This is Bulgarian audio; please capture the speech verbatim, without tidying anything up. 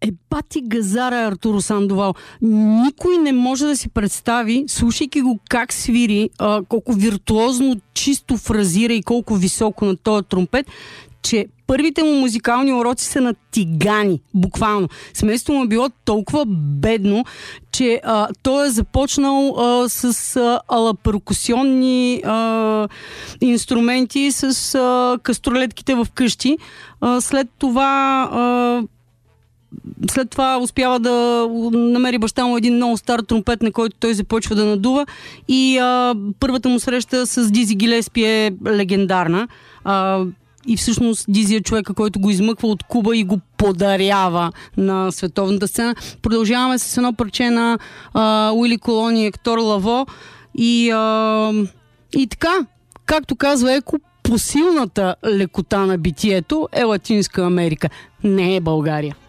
Е, бати газара, Артуро Сандовал. Никой не може да си представи, слушайки го как свири, а, колко виртуозно, чисто фразира и колко високо на този тромпет, че първите му музикални уроци са на тигани, буквално. Семейството му е било толкова бедно, че а, той е започнал а, с а, алаперкусионни а, инструменти, с а, кастролетките в къщи. А, след това а, след това успява да намери баща му един много стар тромпет, на който той започва да надува, и а, първата му среща с Дизи Гилеспи е легендарна. А, И всъщност Дизи е човека, който го измъква от Куба и го подарява на световната сцена. Продължаваме с едно парче на а, Уили Колон и Ектор Лаво. И, а, и така, както казва Еко, посилната лекота на битието е Латинска Америка, не е България.